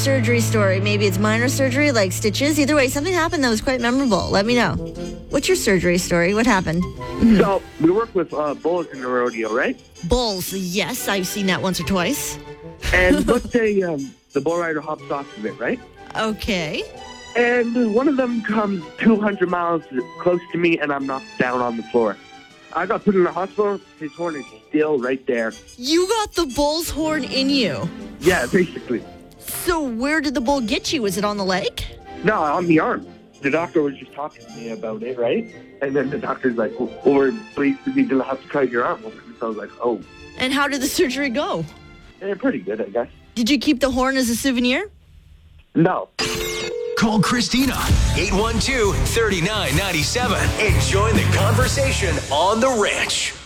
surgery story? Maybe it's minor surgery, like stitches. Either way, something happened that was quite memorable. Let me know. What's your surgery story? What happened? So we work with bulls in the rodeo, right? Bulls. Yes, I've seen that once or twice. And let's say the bull rider hops off of it, right? Okay. And one of them comes 200 miles close to me, and I'm knocked down on the floor. I got put in the hospital. His horn is still right there. You got the bull's horn in you. Yeah, basically. So where did the bull get you? Was it on the leg? No, on the arm. The doctor was just talking to me about it, right? And then the doctor's like, well, we're pleased to be going to have to cut your arm open. So I was like, oh. And how did the surgery go? Pretty good, I guess. Did you keep the horn as a souvenir? No. Call Christina, 812-3997, and join the conversation on The Ranch.